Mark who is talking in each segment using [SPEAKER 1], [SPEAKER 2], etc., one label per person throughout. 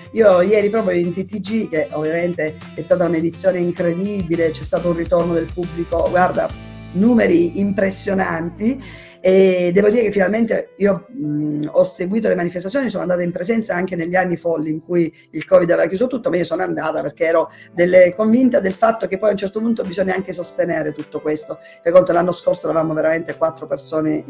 [SPEAKER 1] Io ieri proprio in TTG, che ovviamente è stata un'edizione incredibile, c'è stato un ritorno del pubblico, guarda, numeri impressionanti, e devo dire che finalmente io ho seguito le manifestazioni, sono andata in presenza anche negli anni folli in cui il Covid aveva chiuso tutto, ma io sono andata perché ero convinta del fatto che poi a un certo punto bisogna anche sostenere tutto questo. Per conto l'anno scorso eravamo veramente 4 persone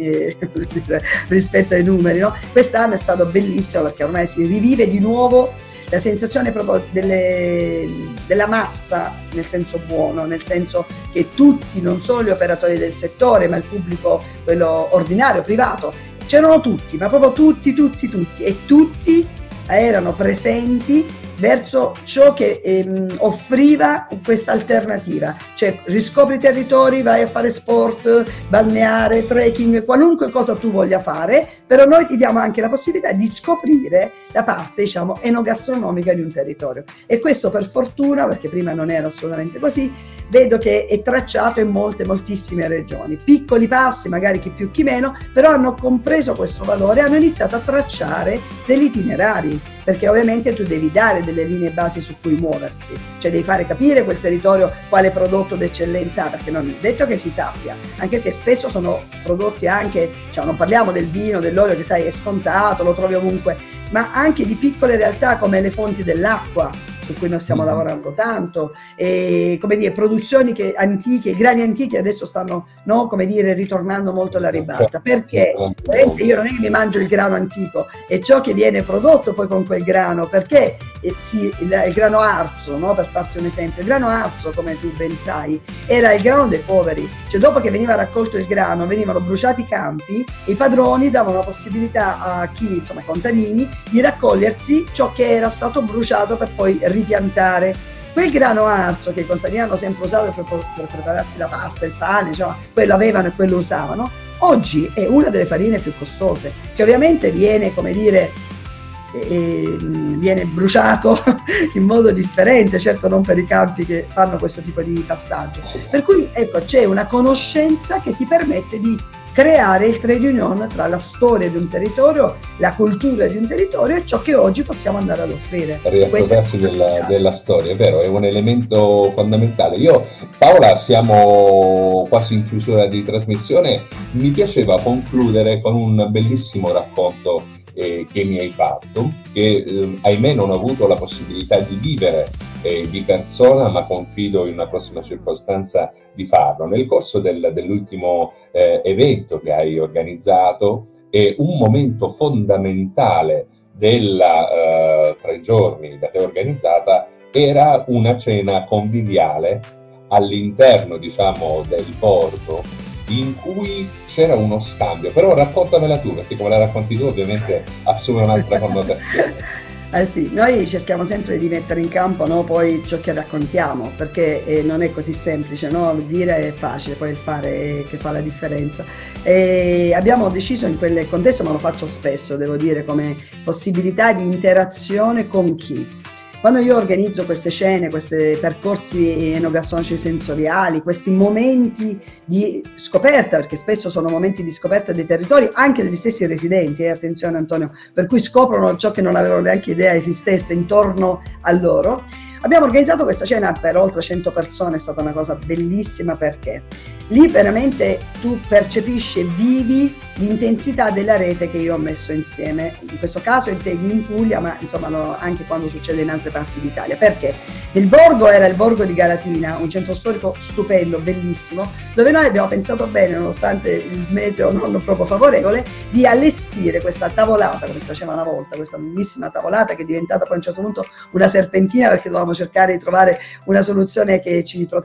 [SPEAKER 1] rispetto ai numeri, no? Quest'anno è stato bellissimo perché ormai si rivive di nuovo la sensazione proprio della massa, nel senso buono, nel senso che tutti, non solo gli operatori del settore, ma il pubblico, quello ordinario, privato, c'erano tutti, ma proprio tutti, e tutti erano presenti verso ciò che offriva questa alternativa, cioè riscopri i territori, vai a fare sport, balneare, trekking, qualunque cosa tu voglia fare, però noi ti diamo anche la possibilità di scoprire la parte, diciamo, enogastronomica di un territorio. E questo per fortuna, perché prima non era assolutamente così, vedo che è tracciato in moltissime regioni. Piccoli passi, magari chi più chi meno, però hanno compreso questo valore, hanno iniziato a tracciare degli itinerari, perché ovviamente tu devi dare delle linee basi su cui muoversi, cioè devi fare capire quel territorio quale prodotto d'eccellenza ha, perché non è detto che si sappia, anche perché spesso sono prodotti anche, cioè non parliamo del vino, dell'olio che sai è scontato, lo trovi ovunque, ma anche di piccole realtà come le fonti dell'acqua, su cui noi stiamo lavorando tanto, e come dire, produzioni antiche, grani antichi adesso stanno, no, come dire, ritornando molto alla ribalta, perché io non è che mi mangio il grano antico, è ciò che viene prodotto poi con quel grano, perché il grano arzo, no, per farti un esempio, il grano arzo, come tu ben sai, era il grano dei poveri, cioè dopo che veniva raccolto il grano venivano bruciati i campi e i padroni davano la possibilità a chi, insomma, ai contadini, di raccogliersi ciò che era stato bruciato per poi ripiantare. Quel grano arzo che i contadini hanno sempre usato per prepararsi la pasta, il pane, cioè, quello avevano e quello usavano, oggi è una delle farine più costose, che ovviamente viene, come dire, viene bruciato in modo differente, certo non per i campi che fanno questo tipo di passaggio, per cui ecco, c'è una conoscenza che ti permette di creare il trade union tra la storia di un territorio, la cultura di un territorio e ciò che oggi possiamo andare ad offrire.
[SPEAKER 2] Riappropriarsi della storia, è vero, è un elemento fondamentale. Io, Paola, siamo quasi in chiusura di trasmissione, mi piaceva concludere con un bellissimo racconto che mi hai fatto, che ahimè non ho avuto la possibilità di vivere di persona, ma confido in una prossima circostanza di farlo. Nel corso dell'ultimo evento che hai organizzato, un momento fondamentale della 3 giorni da te organizzata era una cena conviviale all'interno, diciamo, del borgo, in cui c'era uno scambio, però raccontamela tu, perché come la racconti tu ovviamente assume un'altra connotazione.
[SPEAKER 1] Sì, noi cerchiamo sempre di mettere in campo, no, poi ciò che raccontiamo, perché non è così semplice, no? Dire è facile, poi il fare che fa la differenza. E abbiamo deciso in quel contesto, ma lo faccio spesso, devo dire, come possibilità di interazione con chi. Quando io organizzo queste cene, questi percorsi enogastronomici sensoriali, questi momenti di scoperta, perché spesso sono momenti di scoperta dei territori, anche degli stessi residenti, attenzione Antonio, per cui scoprono ciò che non avevano neanche idea esistesse intorno a loro. Abbiamo organizzato questa cena per oltre 100 persone, è stata una cosa bellissima perché lì veramente tu percepisci e vivi l'intensità della rete che io ho messo insieme, in questo caso in Puglia, ma insomma anche quando succede in altre parti d'Italia. Perché? Il borgo era il borgo di Galatina, un centro storico stupendo, bellissimo, dove noi abbiamo pensato bene, nonostante il meteo non proprio favorevole, di allestire questa tavolata, come si faceva una volta, questa lunghissima tavolata che è diventata poi a un certo punto una serpentina, perché dovevamo cercare di trovare una soluzione che ci proteggesse